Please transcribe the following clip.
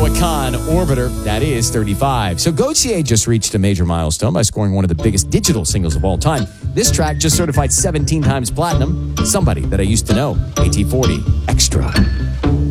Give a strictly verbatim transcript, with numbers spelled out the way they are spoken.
Silicon Orbiter. That is thirty-five. So Gautier just reached a major milestone by scoring one of the biggest digital singles of all time. This track just certified seventeen times platinum. Somebody that I used to know. A T forty Extra.